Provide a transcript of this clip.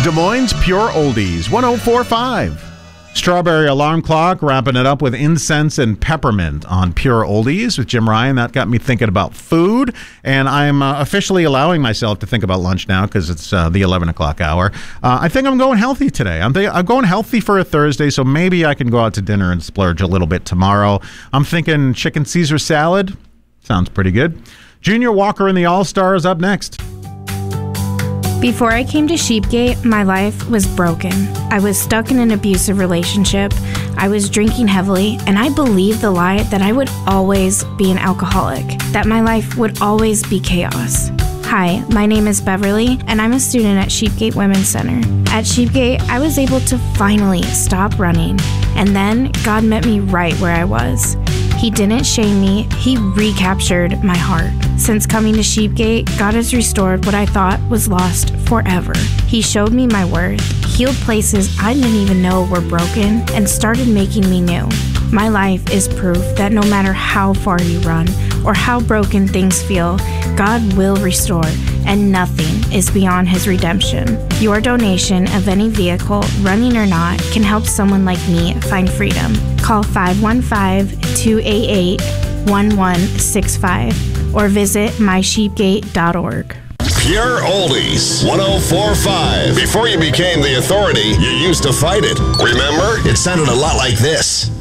Des Moines Pure Oldies, 104.5. Strawberry Alarm Clock, wrapping it up with Incense and Peppermint on Pure Oldies with Jim Ryan. That got me thinking about food, and I'm officially allowing myself to think about lunch now because it's the 11 o'clock hour. I think I'm going healthy today. I'm going healthy for a Thursday, so maybe I can go out to dinner and splurge a little bit tomorrow. I'm thinking chicken Caesar salad. Sounds pretty good. Junior Walker and the All-Stars up next. Before I came to Sheepgate, my life was broken. I was stuck in an abusive relationship. I was drinking heavily, and I believed the lie that I would always be an alcoholic, that my life would always be chaos. Hi, my name is Beverly, and I'm a student at Sheepgate Women's Center. At Sheepgate, I was able to finally stop running, and then God met me right where I was. He didn't shame me, He recaptured my heart. Since coming to Sheepgate, God has restored what I thought was lost forever. He showed me my worth, healed places I didn't even know were broken, and started making me new. My life is proof that no matter how far you run or how broken things feel, God will restore, and nothing is beyond His redemption. Your donation of any vehicle, running or not, can help someone like me find freedom. Call 515-288-1165 or visit mysheepgate.org. Pure Oldies, 104.5. Before you became the authority, you used to fight it. Remember? It sounded a lot like this.